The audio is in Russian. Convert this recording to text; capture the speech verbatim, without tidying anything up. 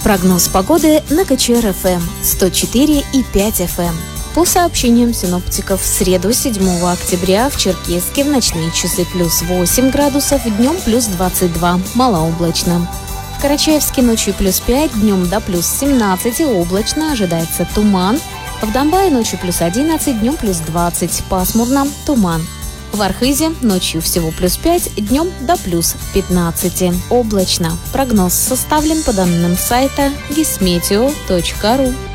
Прогноз погоды на ка че эр эф эм сто четыре и пять эф эм. По сообщениям синоптиков, в среду седьмого октября в Черкесске в ночные часы плюс восемь градусов, днем плюс двадцать два, малооблачно. В Карачаевске ночью плюс пять, днем до плюс семнадцать, облачно, ожидается туман. В Домбае ночью плюс одиннадцать, днем плюс двадцать, пасмурно, туман. В Архизе ночью всего плюс пять, днем до плюс пятнадцать, облачно. Прогноз составлен по данным сайта гисметео точка ру.